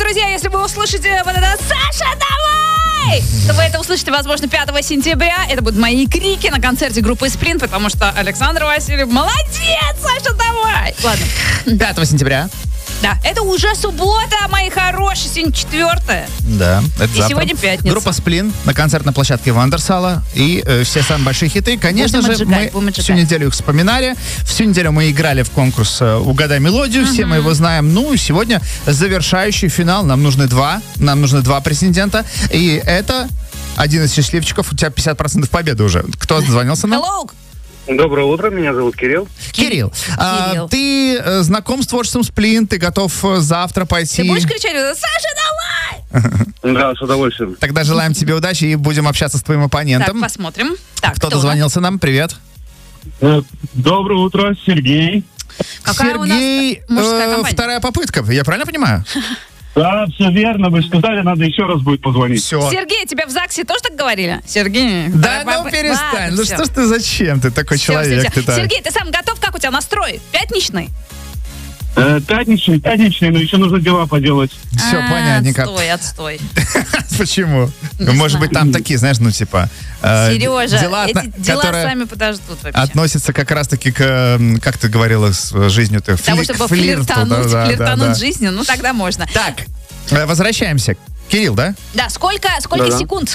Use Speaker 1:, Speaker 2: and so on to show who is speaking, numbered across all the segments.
Speaker 1: друзья, если вы услышите вот это «Саша, давай!», то вы это услышите, возможно, 5 сентября. Это будут мои крики на концерте группы «Сплин», потому что Александр Васильев молодец, Саша, давай! Ладно.
Speaker 2: 5 сентября.
Speaker 1: Да, это уже суббота, мои хорошие, сегодня 4-е.
Speaker 2: Да, это
Speaker 1: И
Speaker 2: завтра.
Speaker 1: сегодня пятница.
Speaker 2: Группа «Сплин» на концертной площадке Вандерсала. И все самые большие хиты. Конечно
Speaker 1: Будем
Speaker 2: же,
Speaker 1: отжигать,
Speaker 2: мы
Speaker 1: будем
Speaker 2: всю
Speaker 1: отжигать.
Speaker 2: неделю их вспоминали. Всю неделю мы играли в конкурс «Угадай мелодию». Все мы его знаем. Ну и сегодня завершающий финал. Нам нужны два претендента. И это один из счастливчиков. У тебя 50% победы уже. Кто дозвонился нам?
Speaker 1: Hello!
Speaker 3: Доброе утро, меня зовут Кирилл.
Speaker 2: Кирилл.
Speaker 1: Кирилл.
Speaker 2: Ты знаком с творчеством «Сплин», ты готов завтра пойти?
Speaker 1: Ты будешь кричать «Саша, давай!»?
Speaker 3: Да, с удовольствием.
Speaker 2: Тогда желаем тебе удачи и будем общаться с твоим
Speaker 1: Так,
Speaker 2: оппонентом.
Speaker 1: посмотрим. Так,
Speaker 2: Кто дозвонился нам? Привет.
Speaker 3: Доброе утро, Сергей.
Speaker 1: Какая у нас
Speaker 2: Сергей,
Speaker 1: мужская компания?
Speaker 2: вторая попытка. Я правильно понимаю?
Speaker 3: Да, все верно, вы сказали, надо еще раз будет позвонить.
Speaker 2: Все.
Speaker 1: Сергей, тебя в ЗАГСе тоже так говорили? Сергей.
Speaker 2: Да,
Speaker 1: давай,
Speaker 2: ну перестань.
Speaker 1: ладно,
Speaker 2: Ну
Speaker 1: всё.
Speaker 2: что ж ты, зачем? Ты такой
Speaker 1: Всё,
Speaker 2: человек.
Speaker 1: всё, всё.
Speaker 2: Ты так.
Speaker 1: Сергей, ты сам готов? Как у тебя настрой? Пятничный?
Speaker 3: Пятничный, но еще нужно дела поделать.
Speaker 2: Все понятненько.
Speaker 1: Отстой.
Speaker 2: Почему?
Speaker 1: Не
Speaker 2: Может
Speaker 1: знаю.
Speaker 2: быть, там такие, знаешь, ну типа...
Speaker 1: Сережа,
Speaker 2: дела,
Speaker 1: эти дела
Speaker 2: которые
Speaker 1: сами подождут вообще.
Speaker 2: относятся как раз-таки к, как ты говорила, с жизнью ты,
Speaker 1: Того, чтобы
Speaker 2: к флирту.
Speaker 1: флиртануть жизнью, ну тогда можно.
Speaker 2: Так, возвращаемся. Кирилл, да?
Speaker 1: Да, сколько
Speaker 3: Да-да.
Speaker 1: секунд?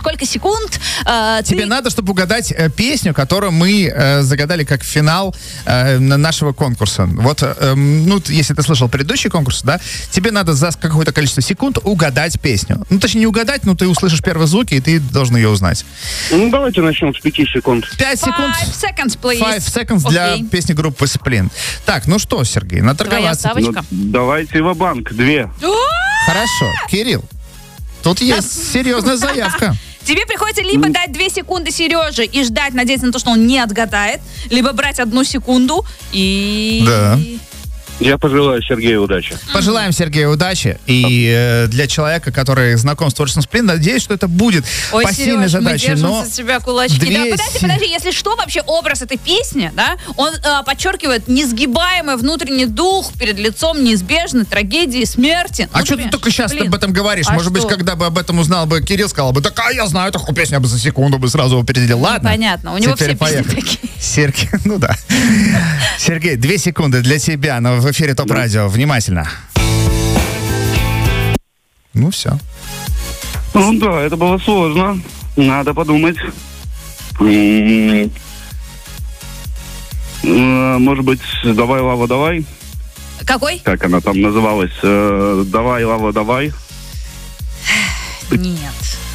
Speaker 2: Тебе надо, чтобы угадать песню, которую мы загадали как финал нашего конкурса. Вот, ну, если ты слышал предыдущий конкурс, да, тебе надо за какое-то количество секунд угадать песню. Ну, точнее, не угадать, но ты услышишь первые звуки, и ты должен ее узнать.
Speaker 3: Ну, давайте начнем с 5 секунд.
Speaker 2: 5 секунд.
Speaker 1: 5 seconds, please.
Speaker 2: 5 seconds для
Speaker 1: Окей.
Speaker 2: песни группы «Сплин». Так, ну что, Сергей,
Speaker 1: Твоя
Speaker 2: наторговаться.
Speaker 1: ставочка.
Speaker 3: Давайте ва-банк, 2.
Speaker 2: Хорошо. Кирилл, тут есть серьезная заявка.
Speaker 1: Тебе приходится либо дать 2 секунды Сереже и ждать, надеяться на то, что он не отгадает, либо брать 1 секунду и...
Speaker 2: Да.
Speaker 3: Я пожелаю Сергею удачи.
Speaker 2: Пожелаем Сергею удачи. И для человека, который знаком с творчеством «Сплин», надеюсь, что это будет
Speaker 1: Ой,
Speaker 2: посильной
Speaker 1: Сереж, мы
Speaker 2: задачей.
Speaker 1: держим
Speaker 2: Но
Speaker 1: за тебя кулачки. Да,
Speaker 2: 200.
Speaker 1: подожди, если что, вообще образ этой песни, да, он подчеркивает несгибаемый внутренний дух перед лицом неизбежной трагедии смерти.
Speaker 2: А
Speaker 1: Ну,
Speaker 2: что ты
Speaker 1: например,
Speaker 2: только сейчас
Speaker 1: блин,
Speaker 2: об этом говоришь?
Speaker 1: а
Speaker 2: Может быть,
Speaker 1: что?
Speaker 2: когда бы об этом узнал бы Кирилл, сказал бы, так, я знаю такую песню, я бы за секунду бы сразу опередил. Ладно.
Speaker 1: Понятно, у него
Speaker 2: Теперь
Speaker 1: все песни
Speaker 2: поехали.
Speaker 1: такие.
Speaker 2: Сергей, ну да. Сергей, 2 секунды для тебя, но в эфире ТОП-радио. Внимательно. Ну все.
Speaker 3: Ну да, это было сложно. Надо подумать. Может быть, «Давай, лава, давай».
Speaker 1: Какой?
Speaker 3: Как она там называлась? «Давай, лава, давай».
Speaker 1: Нет.